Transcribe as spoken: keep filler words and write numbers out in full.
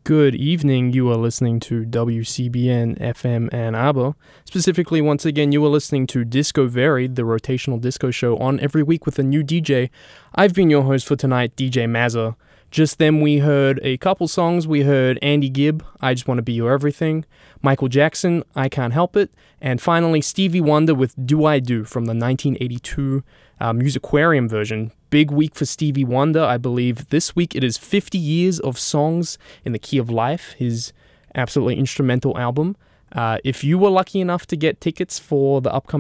Good evening. You are listening to W C B N F M Ann Arbor. Specifically, once again, you are listening to Disco Varied, the rotational disco show on every week with a new D J. I've been your host for tonight, D J Mazza. Just then we heard a couple songs. We heard Andy Gibb, I Just Want to Be Your Everything, Michael Jackson, I Can't Help It, and finally Stevie Wonder with Do I Do from the nineteen eighty-two uh, Musiquarium version. Big week for Stevie Wonder, I believe. This week it is fifty years of songs in the Key of Life, his absolutely instrumental album. Uh, if you were lucky enough to get tickets for the upcoming